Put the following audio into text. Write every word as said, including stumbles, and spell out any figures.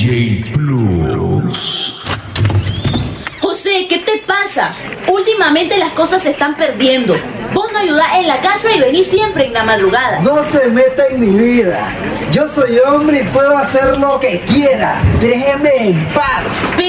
J Plus. José, ¿qué te pasa? Últimamente las cosas se están perdiendo. Vos no ayudás en la casa y venís siempre en la madrugada. No se meta en mi vida. Yo soy hombre y puedo hacer lo que quiera. Déjeme en paz. Pero